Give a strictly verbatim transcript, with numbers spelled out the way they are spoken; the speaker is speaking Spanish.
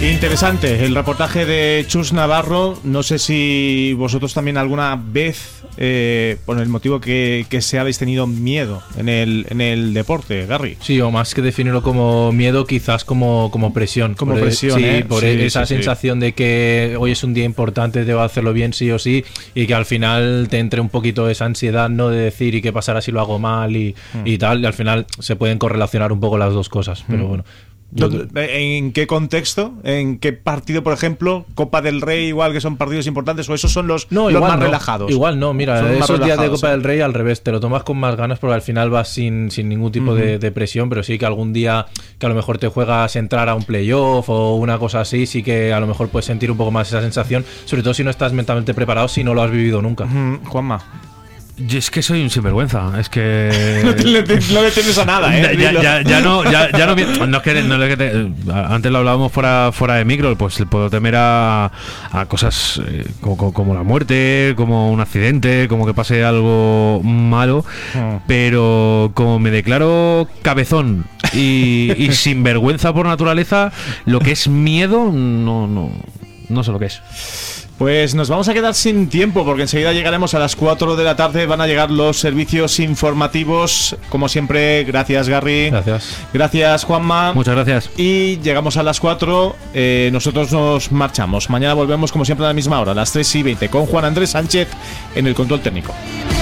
Interesante el reportaje de Chus Navarro. No sé si vosotros también alguna vez, eh, por el motivo que, que sea, habéis tenido miedo en el, en el deporte, Garry. Sí, o más que definirlo como miedo, quizás como, como presión. Como por presión, el, sí, ¿eh? por Sí, esa sí, sensación sí. de que hoy es un día importante, debo hacerlo bien sí o sí, y que al final te entre un poquito esa ansiedad, ¿no?, de decir y qué pasará si lo hago mal y, mm. y tal, y al final se pueden correlacionar un poco las dos cosas, pero mm. bueno. Yo... ¿En qué contexto? ¿En qué partido, por ejemplo? Copa del Rey, igual, que son partidos importantes, o esos son los, no, los más no. relajados? Igual no, mira, son esos días de Copa ¿eh? del Rey al revés, te lo tomas con más ganas porque al final vas sin, sin ningún tipo uh-huh. de, de presión, pero sí que algún día que a lo mejor te juegas entrar a un playoff o una cosa así, sí que a lo mejor puedes sentir un poco más esa sensación, sobre todo si no estás mentalmente preparado, si no lo has vivido nunca. Uh-huh. Juanma. Yo es que soy un sinvergüenza, es que... no, te, no le temes a nada, ¿eh? Ya, ya, ya no, ya, ya no, no es que, no es que te, antes lo hablábamos fuera, fuera de micro, pues puedo temer a, a cosas eh, como, como la muerte, como un accidente, como que pase algo malo, hmm. pero como me declaro cabezón y, y sinvergüenza por naturaleza, lo que es miedo, no, no, no sé lo que es. Pues nos vamos a quedar sin tiempo porque enseguida llegaremos a las cuatro de la tarde. Van a llegar los servicios informativos. Como siempre, gracias, Garry. Gracias. Gracias, Juanma. Muchas gracias. Y llegamos a las cuatro. Eh, nosotros nos marchamos. Mañana volvemos, como siempre, a la misma hora, a las tres y veinte, con Juan Andrés Sánchez en el control técnico.